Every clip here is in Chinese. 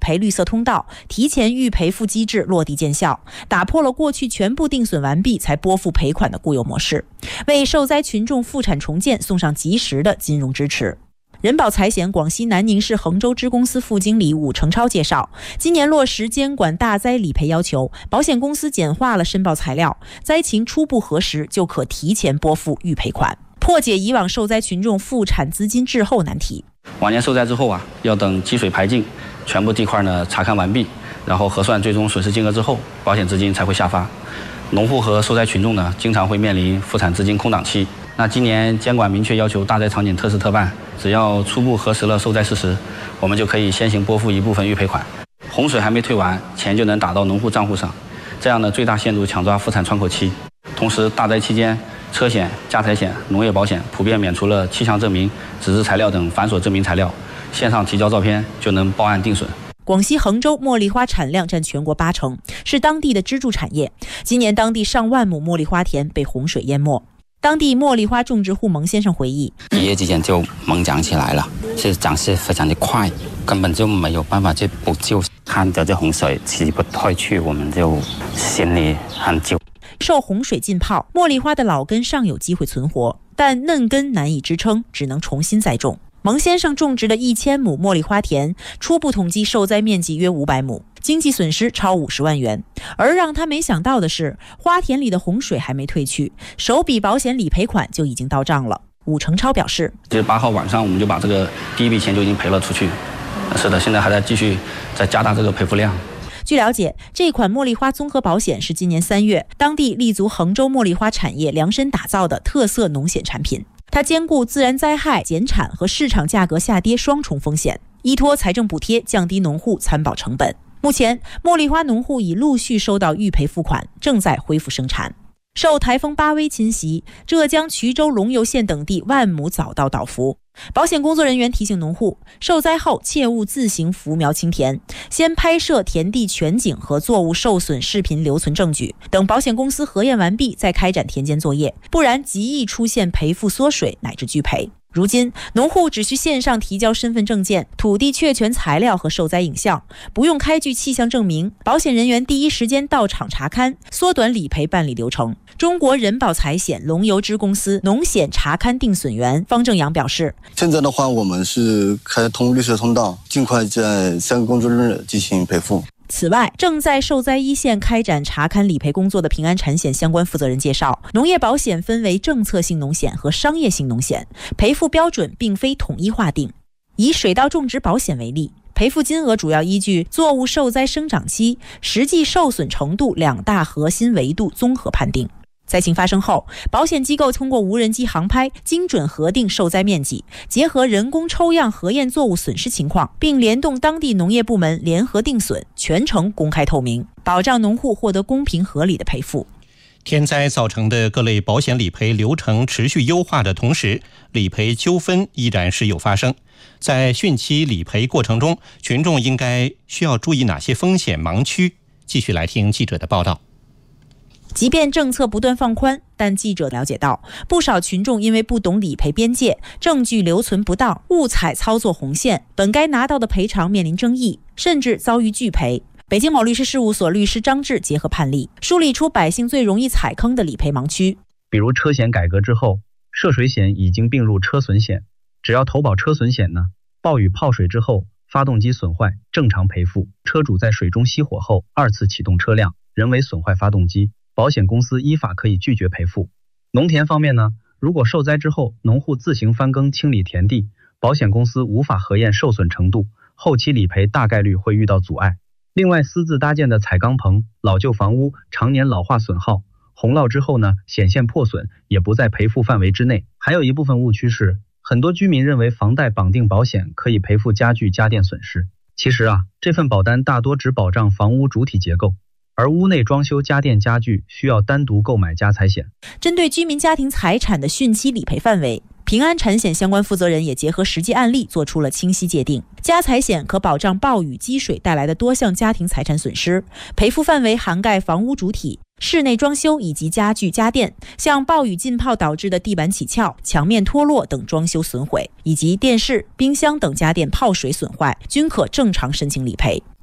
赔绿色通道，提前预赔付机制落地见效，打破了过去全部定损完毕才拨付赔款的固有模式，为受灾群众复产重建送上及时的金融支持。人保财险广西南宁市衡州支公司副经理武成超介绍，今年落实监管大灾理赔要求，保险公司简化了申报材料，灾情初步核实就可提前拨付预赔款，破解以往受灾群众复产资金滞后难题。 往年受灾之后要等积水排尽，全部地块查看完毕，然后核算最终损失金额之后，保险资金才会下发。农户和受灾群众经常会面临复产资金空档期。那今年监管明确要求大灾场景特事特办，只要初步核实了受灾事实，我们就可以先行拨付一部分预赔款。洪水还没退完，钱就能打到农户账户上，这样最大限度抢抓复产窗口期。同时，大灾期间，车险、家财险、农业保险普遍免除了气象证明、纸质材料等繁琐证明材料，线上提交照片就能报案定损。 广西衡州茉莉花产量占全国80%，是当地的支柱产业。今年当地上万亩茉莉花田被洪水淹没。当地茉莉花种植户蒙先生回忆， 一夜之间就猛长起来了，是长势非常的快，根本就没有办法去补救。看着这洪水起不退去，我们就心里很揪。 受洪水浸泡，茉莉花的老根尚有机会存活，但嫩根难以支撑，只能重新栽种。蒙先生种植的1000亩茉莉花田，初步统计受灾面积约500亩，经济损失超50万元。而让他没想到的是，花田里的洪水还没退去，首笔保险理赔款就已经到账了。武成超表示 ，8号晚上我们就把这个第一笔钱就已经赔了出去。是的，现在还在继续再加大这个赔付量。 据了解，这款茉莉花综合保险是今年3月当地立足衡州茉莉花产业量身打造的特色农险产品。它兼顾自然灾害、减产和市场价格下跌双重风险，依托财政补贴降低农户参保成本。目前，茉莉花农户已陆续收到预赔付款，正在恢复生产。受台风巴威侵袭，浙江衢州龙游县等地万亩早稻倒伏。保险工作人员提醒农户，受灾后切勿自行扶苗清田，先拍摄田地全景和作物受损视频留存证据，等保险公司核验完毕再开展田间作业，不然极易出现赔付缩水乃至拒赔。如今，农户只需线上提交身份证件、土地确权材料和受灾影像，不用开具气象证明，保险人员第一时间到场查勘，缩短理赔办理流程。中国人保财险龙游支公司农险查勘定损员方正阳表示， 现在的话，我们是开通绿色通道，尽快在3个工作日进行赔付。 此外，正在受灾一线开展查勘理赔工作的平安产险相关负责人介绍，农业保险分为政策性农险和商业性农险，赔付标准并非统一划定。以水稻种植保险为例，赔付金额主要依据作物受灾生长期、实际受损程度2大核心维度综合判定。灾情发生后，保险机构通过无人机航拍精准核定受灾面积，结合人工抽样核验作物损失情况，并联动当地农业部门联合定损，全程公开透明，保障农户获得公平合理的赔付。 天灾造成的各类保险理赔流程持续优化的同时，理赔纠纷依然时有发生。在汛期理赔过程中，群众需要注意哪些风险盲区？继续来听记者的报道。 即便政策不断放宽，但记者了解到，不少群众因为不懂理赔边界、证据留存不当、误踩操作红线，本该拿到的赔偿面临争议，甚至遭遇拒赔。北京某律师事务所律师张志结合判例，梳理出百姓最容易踩坑的理赔盲区。 比如车险改革之后，涉水险已经并入车损险，只要投保车损险呢，暴雨泡水之后，发动机损坏正常赔付，车主在水中熄火后2次启动车辆，人为损坏发动机，保险公司依法可以拒绝赔付。农田方面呢，如果受灾之后农户自行翻耕清理田地，保险公司无法核验受损程度，后期理赔大概率会遇到阻碍。另外，私自搭建的彩钢棚、老旧房屋常年老化损耗，洪涝之后呢，显现破损也不在赔付范围之内。还有一部分误区是，很多居民认为房贷绑定保险可以赔付家具家电损失，其实这份保单大多只保障房屋主体结构，而屋内装修家电家具需要单独购买家财险。 针对居民家庭财产的汛期理赔范围，平安产险相关负责人也结合实际案例做出了清晰界定。家财险可保障暴雨积水带来的多项家庭财产损失，赔付范围涵盖房屋主体、室内装修以及家具家电，像暴雨浸泡导致的地板起翘、墙面脱落等装修损毁，以及电视、冰箱等家电泡水损坏，均可正常申请理赔。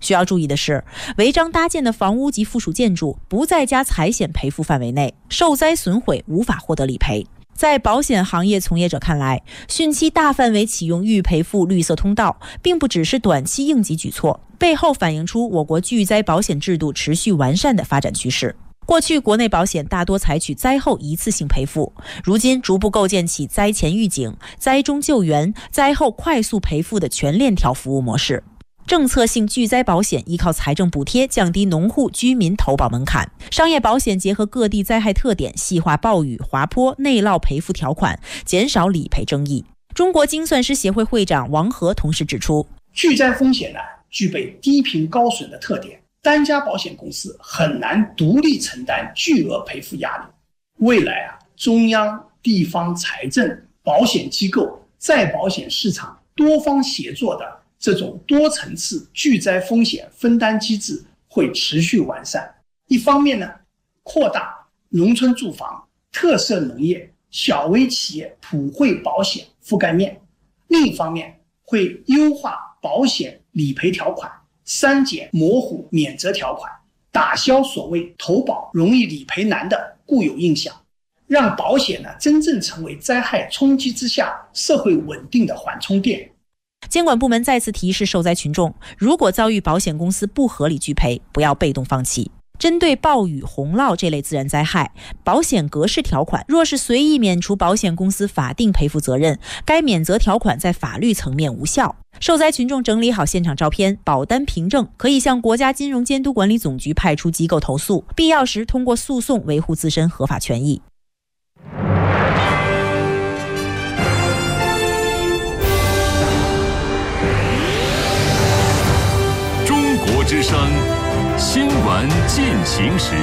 需要注意的是，违章搭建的房屋及附属建筑不在加财险赔付范围内，受灾损毁无法获得理赔。在保险行业从业者看来，汛期大范围启用预赔付绿色通道，并不只是短期应急举措，背后反映出我国巨灾保险制度持续完善的发展趋势。过去国内保险大多采取灾后一次性赔付，如今逐步构建起灾前预警、灾中救援、灾后快速赔付的全链条服务模式。政策性巨灾保险依靠财政补贴降低农户居民投保门槛，商业保险结合各地灾害特点，细化暴雨、滑坡、内涝赔付条款，减少理赔争议。中国精算师协会会长王和同时指出， 巨灾风险具备低频高损的特点，单家保险公司很难独立承担巨额赔付压力。未来中央、地方财政、保险机构、再保险市场多方协作的这种多层次巨灾风险分担机制会持续完善。一方面扩大农村住房、特色农业、小微企业普惠保险覆盖面；另一方面会优化保险理赔条款，删减模糊免责条款，打消所谓投保容易理赔难的固有印象，让保险真正成为灾害冲击之下社会稳定的缓冲垫。 监管部门再次提示受灾群众，如果遭遇保险公司不合理拒赔，不要被动放弃。针对暴雨、洪涝这类自然灾害，保险格式条款若是随意免除保险公司法定赔付责任，该免责条款在法律层面无效。受灾群众整理好现场照片、保单凭证，可以向国家金融监督管理总局派出机构投诉，必要时通过诉讼维护自身合法权益。 之声新闻进行时。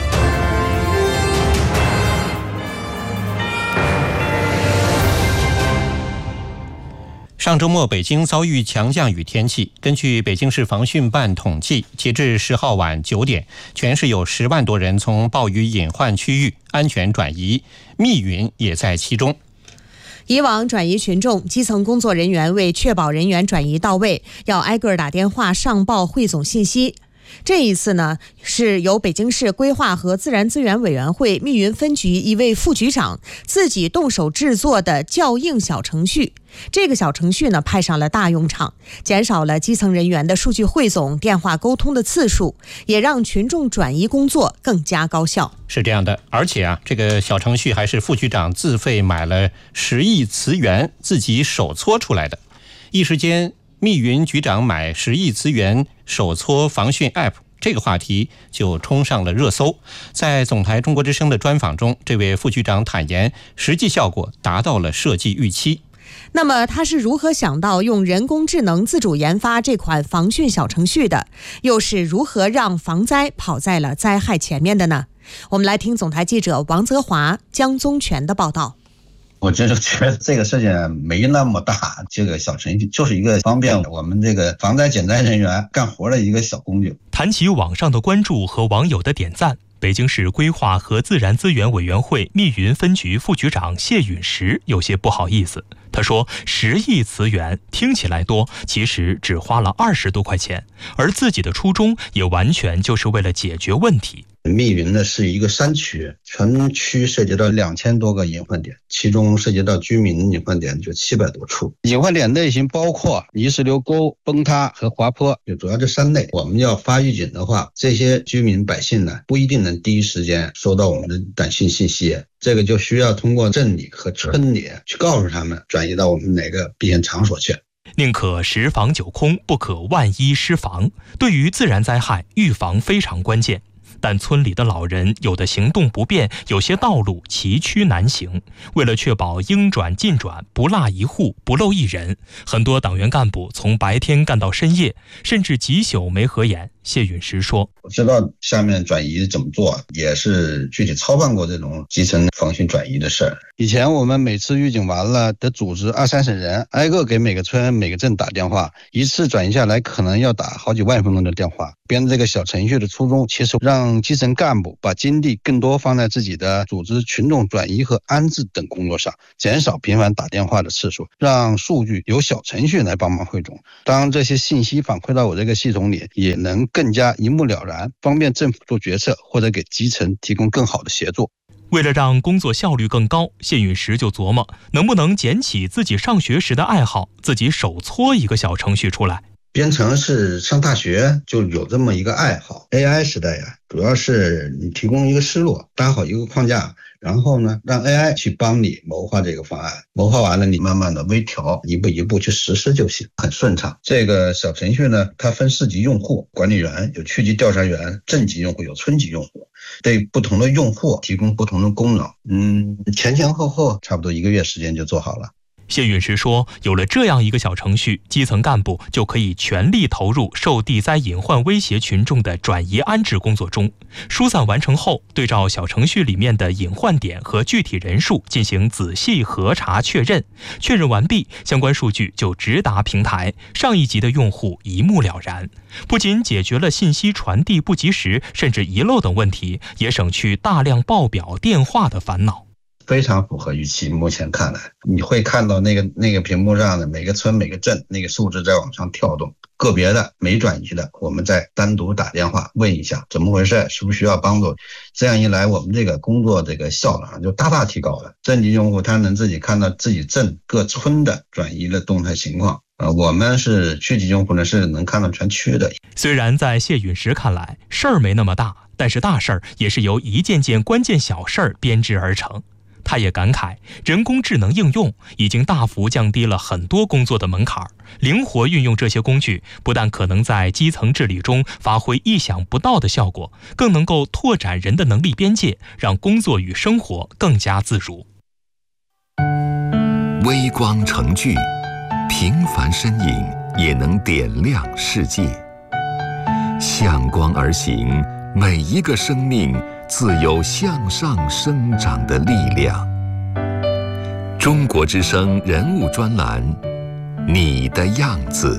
上周末，北京遭遇强降雨天气。根据北京市防汛办统计，截至10号晚9点，全市有10万多人从暴雨隐患区域安全转移，密云也在其中。 以往转移群众，基层工作人员为确保人员转移到位，要挨个打电话上报汇总信息。这一次呢，是由北京市规划和自然资源委员会密云分局一位副局长自己动手制作的校应小程序。这个小程序呢，派上了大用场，减少了基层人员的数据汇总、电话沟通的次数，也让群众转移工作更加高效。 是这样的，而且这个小程序还是副局长自费买了10亿磁元，自己手搓出来的。一时间，密云局长买10亿磁元手搓防汛 App 这个话题就冲上了热搜。在总台中国之声的专访中，这位副局长坦言，实际效果达到了设计预期。 那么他是如何想到用人工智能自主研发这款防汛小程序的？又是如何让防灾跑在了灾害前面的呢？我们来听总台记者王泽华、江宗全的报道。 我觉得这个事情没那么大，这个小程序就是一个方便我们这个防灾减灾人员干活的一个小工具。 谈起网上的关注和网友的点赞，北京市规划和自然资源委员会密云分局副局长谢允石有些不好意思。他说10亿磁元听起来多，其实只花了20多块钱，而自己的初衷也完全就是为了解决问题。 密云呢是一个山区，全区涉及到2000多个隐患点，其中涉及到居民隐患点就700多处。隐患点类型包括泥石流沟、崩塌和滑坡，就主要这3类。我们要发预警的话，这些居民百姓呢不一定能第一时间收到我们的短信信息，这个就需要通过镇里和村里去告诉他们转移到我们哪个避险场所去。 宁可10防9空，不可万一失防。对于自然灾害，预防非常关键。但村里的老人有的行动不便，有些道路崎岖难行。为了确保应转尽转，不落一户，不漏一人，很多党员干部从白天干到深夜，甚至几宿没合眼， 谢允石说：“ 我知道下面转移怎么做，也是具体操办过这种基层防汛转移的事儿。以前我们每次预警完了得组织20-30人，挨个给每个村每个镇打电话，一次转移下来可能要打好几万分钟的电话。编这个小程序的初衷，其实让基层干部把精力更多放在自己的组织群众转移和安置等工作上，减少频繁打电话的次数，让数据由小程序来帮忙汇总。当这些信息反馈到我这个系统里，也能更加一目了然，方便政府做决策或者给基层提供更好的协作。” 为了让工作效率更高，谢允石就琢磨能不能捡起自己上学时的爱好，自己手搓一个小程序出来。 编程是上大学就有这么一个爱好。 AI 时代呀，主要是你提供一个思路，搭好一个框架，然后呢让 AI 去帮你谋划这个方案，谋划完了你慢慢的微调，一步一步去实施就行，很顺畅。这个小程序呢，它分4级用户，管理员有区级调查员，镇级用户有村级用户，对不同的用户提供不同的功能。前后差不多1个月时间就做好了。 谢允石说，有了这样一个小程序，基层干部就可以全力投入受地灾隐患威胁群众的转移安置工作中。疏散完成后，对照小程序里面的隐患点和具体人数进行仔细核查确认，确认完毕，相关数据就直达平台，上一级的用户一目了然。不仅解决了信息传递不及时甚至遗漏等问题，也省去大量报表电话的烦恼。 非常符合预期，目前看来，你会看到那个屏幕上的每个村每个镇那个数字在往上跳动，个别的没转移的，我们再单独打电话问一下怎么回事，需不需要帮助。这样一来，我们这个工作这个效率就大大提高了。镇级用户他能自己看到自己镇各村的转移的动态情况。我们是区级用户呢，是能看到全区的。 虽然在谢允石看来事儿没那么大，但是大事儿也是由一件件关键小事儿编织而成。他也感慨，人工智能应用已经大幅降低了很多工作的门槛，灵活运用这些工具，不但可能在基层治理中发挥意想不到的效果，更能够拓展人的能力边界，让工作与生活更加自如。 微光成炬，平凡身影也能点亮世界。向光而行，每一个生命自有向上生长的力量。中国之声人物专栏，你的样子。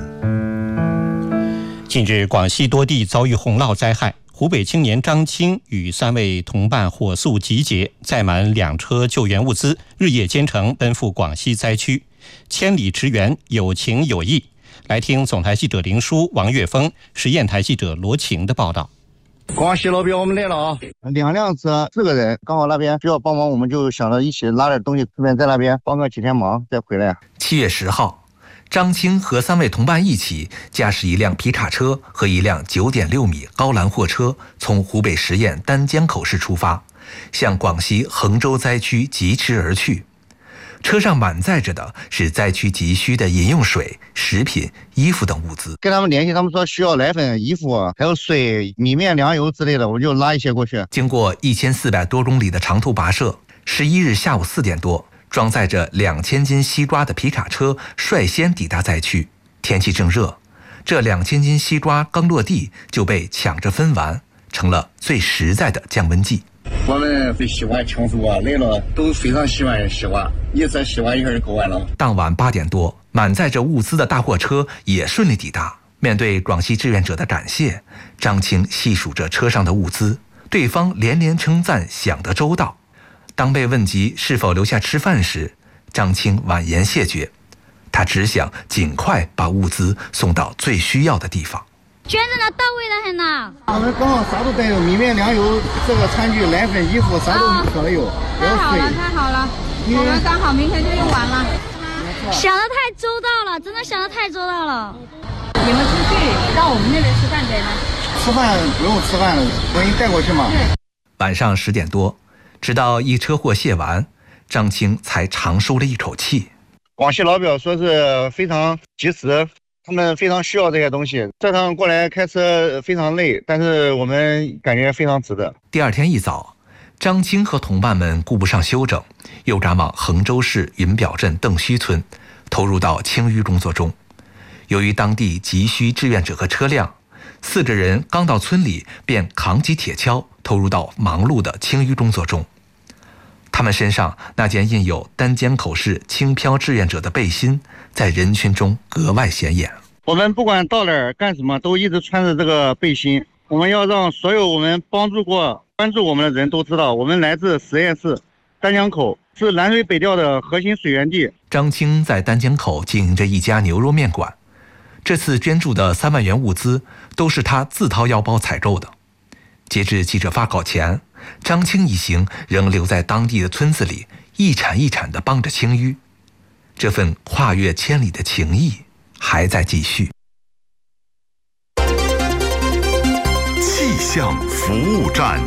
近日，广西多地遭遇洪涝灾害，湖北青年张青与3位同伴火速集结，载满2车救援物资，日夜兼程奔赴广西灾区，千里驰援，有情有义。来听总台记者林舒、王岳峰、实验台记者罗晴的报道。 广西老表，我们来了啊！2辆车4个人，刚好那边需要帮忙，我们就想着一起拉点东西，顺便在那边帮个几天忙，再回来。 7月10号，张青和3位同伴一起驾驶一辆皮卡车和一辆9.6米高栏货车，从湖北十堰丹江口市出发，向广西衡州灾区疾驰而去。车上满载着的是灾区急需的饮用水、食品、衣服等物资。 跟他们联系，他们说需要奶粉、衣服，还有水、米面、粮油之类的，我就拉一些过去。 经过1400多公里的长途跋涉，11日下午4点多，装载着2000斤西瓜的皮卡车率先抵达灾区。天气正热，这2000斤西瓜刚落地就被抢着分完，成了最实在的降温剂。 我们对西瓜抢手啊，来了都非常喜欢西瓜，一次西瓜一下就够完了。 当晚8点多，满载着物资的大货车也顺利抵达。面对广西志愿者的感谢，张青细数着车上的物资，对方连连称赞想得周到。当被问及是否留下吃饭时，张青婉言谢绝，他只想尽快把物资送到最需要的地方。 捐赠的到位的很呐！ 我们刚好啥都带有，米面、粮油、这个餐具、奶粉、衣服，啥都可有。 太好了，太好了！我们刚好明天就用完了。想得太周到了，真的想得太周到了。 你们出去让我们那边吃饭给吗？ 吃饭不用吃饭了，我给你带过去嘛。 晚上10点多，直到一车货卸完，张青才长舒了一口气。 广西老表说是非常及时。他们非常需要这些东西，这趟过来开车非常累，但是我们感觉非常值得。 第二天一早，张青和同伴们顾不上休整，又赶往衡州市云表镇邓须村，投入到清淤工作中。由于当地急需志愿者和车辆， 4个人刚到村里，便扛起铁锹，投入到忙碌的清淤工作中。他们身上那件印有丹江口市轻飘志愿者的背心，在人群中格外显眼。 我们不管到哪儿干什么，都一直穿着这个背心。我们要让所有我们帮助过、关注我们的人都知道，我们来自实验室丹江口，是南水北调的核心水源地。 张青在丹江口经营着一家牛肉面馆，这次捐助的3万元物资都是他自掏腰包采购的。截至记者发稿前，张青一行仍留在当地的村子里，一铲一铲地帮着清淤。这份跨越千里的情谊还在继续。 气象服务站，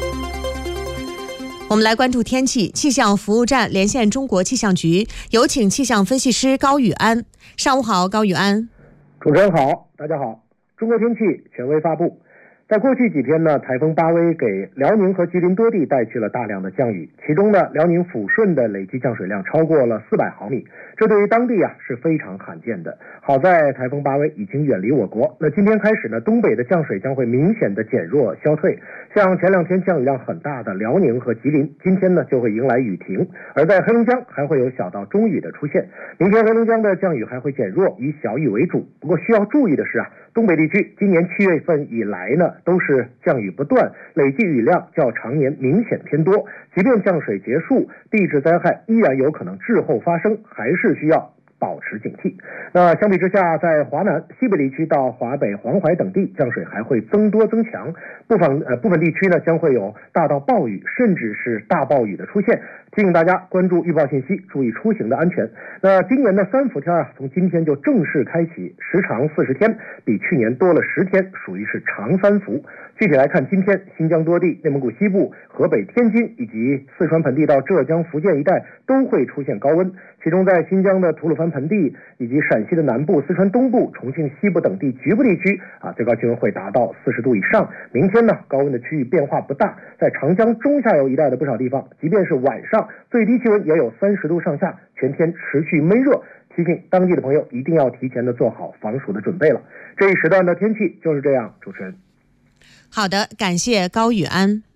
我们来关注天气。气象服务站连线中国气象局，有请气象分析师高宇安。上午好，高宇安。 主持人好，大家好。中国天气权威发布。在过去几天呢，台风巴威给辽宁和吉林多地带去了大量的降雨，其中呢，辽宁抚顺的累计降水量超过了400毫米，这对于当地是非常罕见的。好在台风巴威已经远离我国，那今天开始呢，东北的降水将会明显的减弱消退，像前2天降雨量很大的辽宁和吉林，今天呢就会迎来雨停，而在黑龙江还会有小到中雨的出现。明天黑龙江的降雨还会减弱，以小雨为主。不过需要注意的是东北地区今年7月份以来呢，都是降雨不断，累计雨量较常年明显偏多。即便降水结束，地质灾害依然有可能滞后发生，还是需要保持警惕。那相比之下，在华南、西北地区到华北、黄淮等地，降水还会增多增强，部分地区呢将会有大到暴雨，甚至是大暴雨的出现。提醒大家关注预报信息，注意出行的安全。那今年的3伏天从今天就正式开启，时长40天，比去年多了10天，属于是长3伏。具体来看，今天新疆多地、内蒙古西部、河北、天津以及四川盆地到浙江、福建一带都会出现高温，其中在新疆的吐鲁番盆地以及陕西的南部、四川东部、重庆西部等地局部地区最高气温会达到40度以上。明天呢，高温的区域变化不大，在长江中下游一带的不少地方，即便是晚上最低气温也有30度上下，全天持续闷热。提醒当地的朋友一定要提前的做好防暑的准备了。这一时段的天气就是这样，主持人。 好的，感谢高宇安。